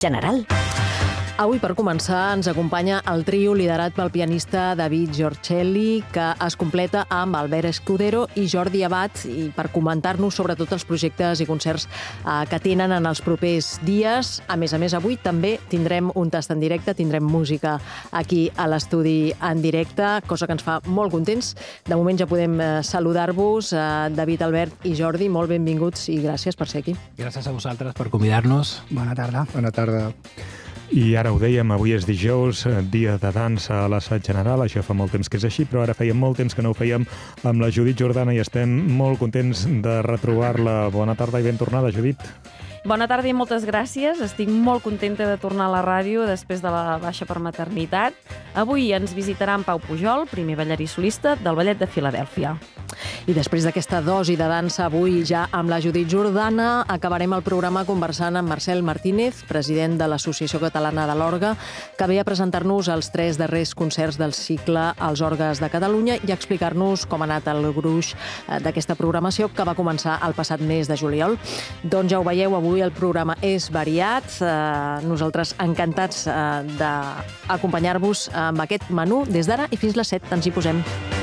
General. Avui, per començar, ens acompanya el trio liderat pel pianista David Giorcelli, que es completa amb Albert Escudero i Jordi Abad, i per comentar-nos sobre tots els projectes i concerts que tenen en els propers dies. A més, avui també tindrem un tast en directe, tindrem música aquí a l'estudi en directe, cosa que ens fa molt contents. De moment ja podem saludar-vos. David, Albert i Jordi, molt benvinguts i gràcies per ser aquí. Gràcies a vosaltres per convidar-nos. Bona tarda. Bona tarda. I ara ho dèiem, avui és dijous, dia de dansa a l'Assaig General. Això fa molt temps que és així, però ara feia molt temps que no ho fèiem amb la Judit Jordana i estem molt contents de retrobar-la. Bona tarda i ben tornada, Judit. Bona tarda i moltes gràcies. Estic molt contenta de tornar a la ràdio després de la baixa per maternitat. Avui ens visitarà en Pau Pujol, primer ballarí solista del Ballet de Filadèlfia. I després d'aquesta dosi de dansa, avui ja amb la Judit Jordana, acabarem el programa conversant amb Marcel Martínez, president de l'Associació Catalana de l'Orgue, que ve a presentar-nos els 3 darrers concerts del cicle als Orgues de Catalunya i a explicar-nos com ha anat el gruix d'aquesta programació que va començar el passat mes de juliol. Doncs ja ho veieu, avui el programa és variat. Nosaltres encantats d'acompanyar-vos amb aquest menú des d'ara i fins les 7. Ens hi posem.